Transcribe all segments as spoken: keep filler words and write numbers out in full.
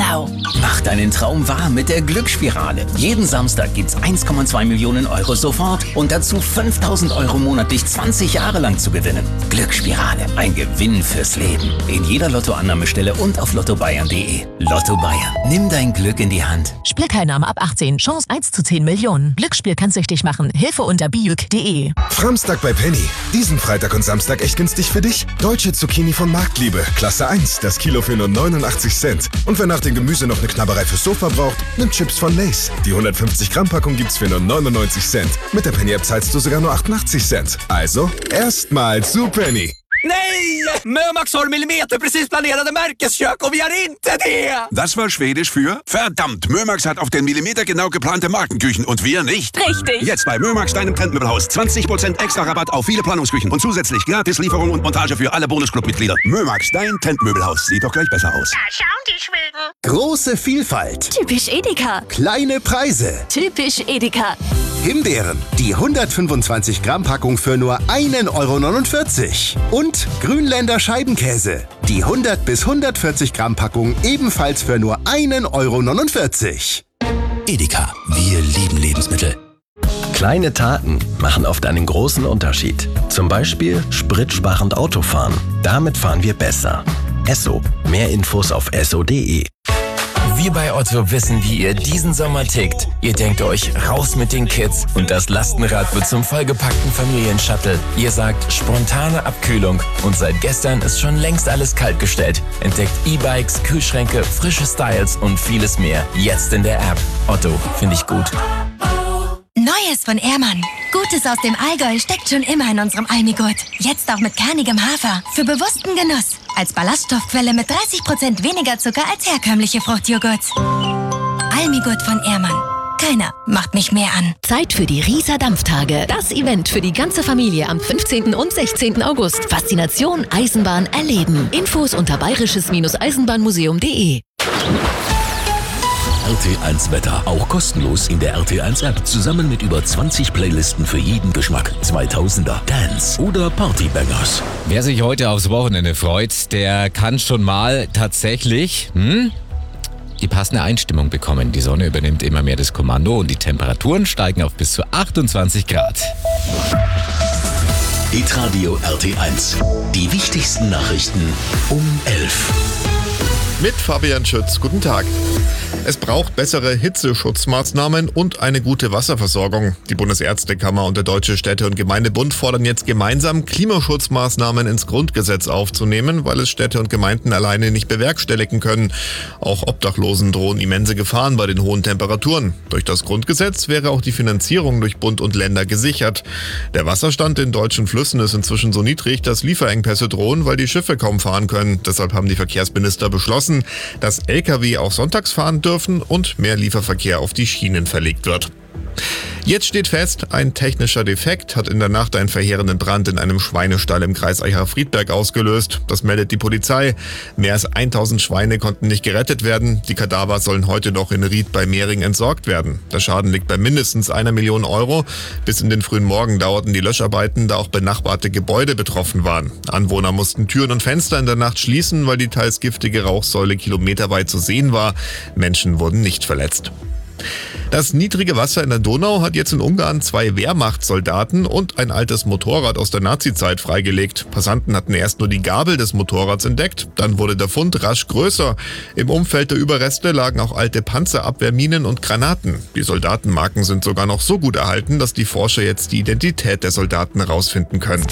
Wow! Mach deinen Traum wahr mit der Glücksspirale. Jeden Samstag gibt's eins Komma zwei Millionen Euro sofort und dazu fünftausend Euro monatlich zwanzig Jahre lang zu gewinnen. Glücksspirale, ein Gewinn fürs Leben. In jeder Lottoannahmestelle und auf lotto bayern punkt de. Lotto Bayern, nimm dein Glück in die Hand. Spielteilnahme ab achtzehn, Chance eins zu zehn Millionen. Glücksspiel kann süchtig machen. Hilfe unter biuk punkt de. Framstag bei Penny. Diesen Freitag und Samstag echt günstig für dich. Deutsche Zucchini von Marktliebe. Klasse eins. Das Kilo für nur neunundachtzig Cent. Und wer nach dem Gemüse noch eine Knabberei fürs Sofa braucht, nimmt Chips von Lay's. Die hundertfünfzig Gramm Packung gibt's für nur neunundneunzig Cent. Mit der Penny-App zahlst du sogar nur achtundachtzig Cent. Also, erstmal zu Penny. Nej! Mömax har millimeter precis planerade märkeskök och vi har inte det! Das war Schwedisch für verdammt. Mömax hat auf den Millimeter genau geplante Markenküchen und wir nicht. Richtig. Jetzt bei Mömax, deinem Trendmöbelhaus. zwanzig Prozent extra Rabatt auf viele Planungsküchen und zusätzlich gratis Lieferung und Montage für alle Bonusclub-Mitglieder. Mömax, dein Trendmöbelhaus. Sieht doch gleich besser aus. Da schauen die Schweden. Große Vielfalt. Typisch Edeka. Kleine Preise. Typisch Edeka. Himbeeren. Die hundertfünfundzwanzig Gramm Packung für nur ein Euro neunundvierzig. Und Grünländer Scheibenkäse. Die hundert bis hundertvierzig Gramm Packung ebenfalls für nur ein Euro neunundvierzig. Edeka. Wir lieben Lebensmittel. Kleine Taten machen oft einen großen Unterschied. Zum Beispiel spritsparend Autofahren. Damit fahren wir besser. Esso. Mehr Infos auf esso punkt de. Wir bei Otto wissen, wie ihr diesen Sommer tickt. Ihr denkt euch, raus mit den Kids und das Lastenrad wird zum vollgepackten Familienshuttle. Ihr sagt, spontane Abkühlung und seit gestern ist schon längst alles kaltgestellt. Entdeckt E-Bikes, Kühlschränke, frische Styles und vieles mehr. Jetzt in der App. Otto, finde ich gut. Neues von Ehrmann. Gutes aus dem Allgäu steckt schon immer in unserem Almigurt. Jetzt auch mit kernigem Hafer. Für bewussten Genuss. Als Ballaststoffquelle mit dreißig Prozent weniger Zucker als herkömmliche Fruchtjoghurts. Almigurt von Ehrmann. Keiner macht mich mehr an. Zeit für die Rieser Dampftage. Das Event für die ganze Familie am fünfzehnten und sechzehnten August. Faszination Eisenbahn erleben. Infos unter bayerisches-eisenbahnmuseum punkt de. R T eins Wetter. Auch kostenlos in der R T eins App. Zusammen mit über zwanzig Playlisten für jeden Geschmack. zweitausender, Dance oder Partybangers. Wer sich heute aufs Wochenende freut, der kann schon mal tatsächlich hm, die passende Einstimmung bekommen. Die Sonne übernimmt immer mehr das Kommando und die Temperaturen steigen auf bis zu achtundzwanzig Grad. Hitradio R T eins. Die wichtigsten Nachrichten um elf. Mit Fabian Schütz. Guten Tag. Es braucht bessere Hitzeschutzmaßnahmen und eine gute Wasserversorgung. Die Bundesärztekammer und der Deutsche Städte- und Gemeindebund fordern jetzt gemeinsam, Klimaschutzmaßnahmen ins Grundgesetz aufzunehmen, weil es Städte und Gemeinden alleine nicht bewerkstelligen können. Auch Obdachlosen drohen immense Gefahren bei den hohen Temperaturen. Durch das Grundgesetz wäre auch die Finanzierung durch Bund und Länder gesichert. Der Wasserstand in deutschen Flüssen ist inzwischen so niedrig, dass Lieferengpässe drohen, weil die Schiffe kaum fahren können. Deshalb haben die Verkehrsminister beschlossen, dass L K W auch sonntags fahren dürfen und mehr Lieferverkehr auf die Schienen verlegt wird. Jetzt steht fest, ein technischer Defekt hat in der Nacht einen verheerenden Brand in einem Schweinestall im Kreis Eicher-Friedberg ausgelöst. Das meldet die Polizei. Mehr als tausend Schweine konnten nicht gerettet werden. Die Kadaver sollen heute noch in Ried bei Mehring entsorgt werden. Der Schaden liegt bei mindestens einer Million Euro. Bis in den frühen Morgen dauerten die Löscharbeiten, da auch benachbarte Gebäude betroffen waren. Anwohner mussten Türen und Fenster in der Nacht schließen, weil die teils giftige Rauchsäule kilometerweit zu sehen war. Menschen wurden nicht verletzt. Das niedrige Wasser in der Donau hat jetzt in Ungarn zwei Wehrmachtssoldaten und ein altes Motorrad aus der Nazizeit freigelegt. Passanten hatten erst nur die Gabel des Motorrads entdeckt, dann wurde der Fund rasch größer. Im Umfeld der Überreste lagen auch alte Panzerabwehrminen und Granaten. Die Soldatenmarken sind sogar noch so gut erhalten, dass die Forscher jetzt die Identität der Soldaten herausfinden können.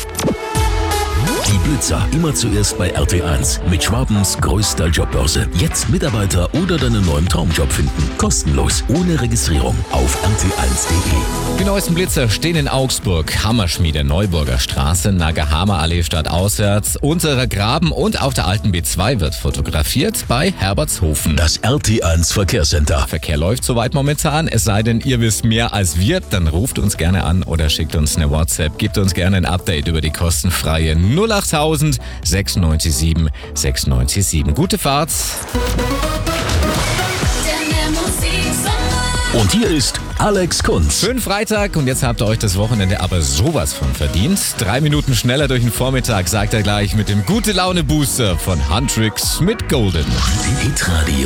Die Blitzer immer zuerst bei R T eins mit Schwabens größter Jobbörse. Jetzt Mitarbeiter oder deinen neuen Traumjob finden. Kostenlos, ohne Registrierung auf r t eins punkt de. Die neuesten Blitzer stehen in Augsburg, Hammerschmiede, Neuburger Straße, Nagahama Allee stadtauswärts, Unterer Graben und auf der alten B zwei wird fotografiert bei Herbertshofen. Das R T eins Verkehrscenter. Verkehr läuft soweit momentan, es sei denn, ihr wisst mehr als wir, dann ruft uns gerne an oder schickt uns eine WhatsApp, gebt uns gerne ein Update über die kostenfreie null achttausend sechsundneunzig sieben sechsundneunzig sieben. Gute Fahrt! Und hier ist Alex Kunz. Schönen Freitag und jetzt habt ihr euch das Wochenende aber sowas von verdient. Drei Minuten schneller durch den Vormittag, sagt er gleich mit dem Gute-Laune-Booster von Huntrix mit Golden. Hitradio.